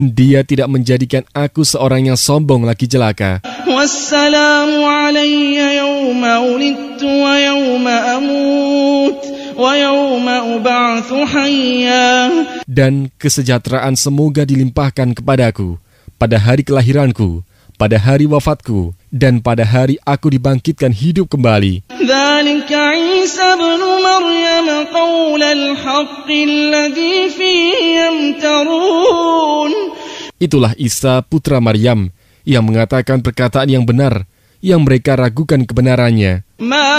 Dia tidak menjadikan aku seorang yang sombong lagi celaka. Wassalamu alayya yawma ulidtu wa yawma amut wa yawma ub'atsu hayya. Dan kesejahteraan semoga dilimpahkan kepadaku pada hari kelahiranku, pada hari wafatku, dan pada hari aku dibangkitkan hidup kembali. Dzalika Isa ibn Maryam qaulal haqqil ladzi fihi yamtarun. Itulah Isa putra Maryam yang mengatakan perkataan yang benar yang mereka ragukan kebenarannya.